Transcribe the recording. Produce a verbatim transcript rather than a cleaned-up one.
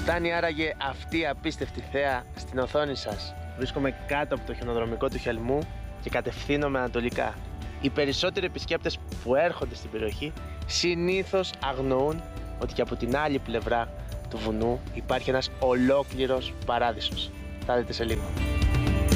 Φτάνει άραγε αυτή η απίστευτη θέα στην οθόνη σας. Βρίσκομαι κάτω από το χιονοδρομικό του Χελμού και κατευθύνομαι ανατολικά. Οι περισσότεροι επισκέπτες που έρχονται στην περιοχή συνήθως αγνοούν ότι και από την άλλη πλευρά του βουνού υπάρχει ένας ολόκληρος παράδεισος. Θα δείτε σε λίγο.